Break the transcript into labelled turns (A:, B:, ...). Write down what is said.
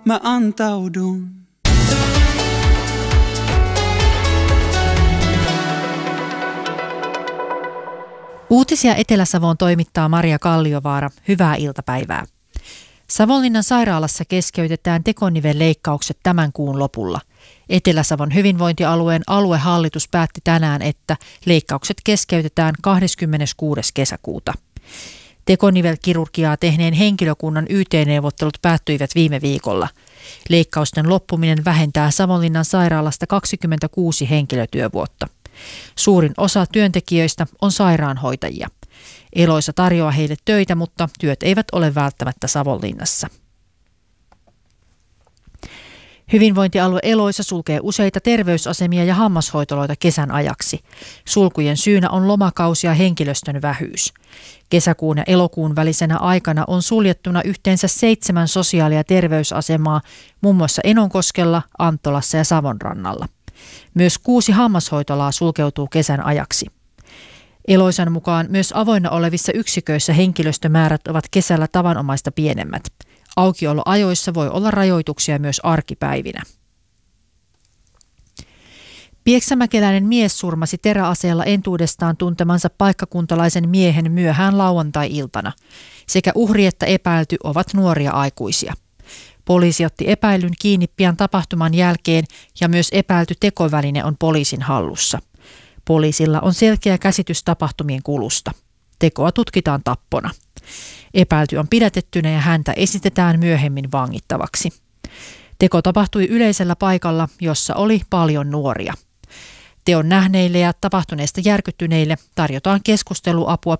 A: mä antaudun.
B: Uutisia Etelä-Savoon toimittaa Maria Kalliovaara. Hyvää iltapäivää. Savonlinnan sairaalassa keskeytetään tekonivelleikkaukset tämän kuun lopulla. Etelä-Savon hyvinvointialueen aluehallitus päätti tänään, että leikkaukset keskeytetään 26. kesäkuuta. Tekonivelkirurgiaa tehneen henkilökunnan YT-neuvottelut päättyivät viime viikolla. Leikkausten loppuminen vähentää Savonlinnan sairaalasta 26 henkilötyövuotta. Suurin osa työntekijöistä on sairaanhoitajia. Eloisa tarjoaa heille töitä, mutta työt eivät ole välttämättä Savonlinnassa. Hyvinvointialue Eloisa sulkee useita terveysasemia ja hammashoitoloita kesän ajaksi. Sulkujen syynä on lomakausi ja henkilöstön vähyys. Kesäkuun ja elokuun välisenä aikana on suljettuna yhteensä 7 sosiaali- ja terveysasemaa, muun muassa Enonkoskella, Anttolassa ja Savonrannalla. Myös 6 hammashoitolaa sulkeutuu kesän ajaksi. Eloisan mukaan myös avoinna olevissa yksiköissä henkilöstömäärät ovat kesällä tavanomaista pienemmät. Aukioloajoissa voi olla rajoituksia myös arkipäivinä. Pieksämäkeläinen mies surmasi teräaseella entuudestaan tuntemansa paikkakuntalaisen miehen myöhään lauantai-iltana. Sekä uhri että epäilty ovat nuoria aikuisia. Poliisi otti epäilyn kiinni pian tapahtuman jälkeen ja myös epäilty tekoväline on poliisin hallussa. Poliisilla on selkeä käsitys tapahtumien kulusta. Tekoa tutkitaan tappona. Epäilty on pidätettynä ja häntä esitetään myöhemmin vangittavaksi. Teko tapahtui yleisellä paikalla, jossa oli paljon nuoria. Teon nähneille ja tapahtuneesta järkyttyneille tarjotaan keskusteluapua